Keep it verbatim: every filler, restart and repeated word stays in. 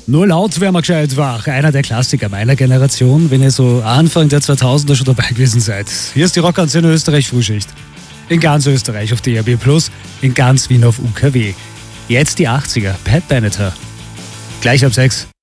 Nur laut wären wir gescheit wach. Einer der Klassiker meiner Generation, wenn ihr so Anfang der zweitausender schon dabei gewesen seid. Hier ist die Rockantenne Österreich Frühschicht. In ganz Österreich auf D A B plus, in ganz Wien auf U K W. Jetzt die achtziger, Pat Benatar. Gleich ab sechs.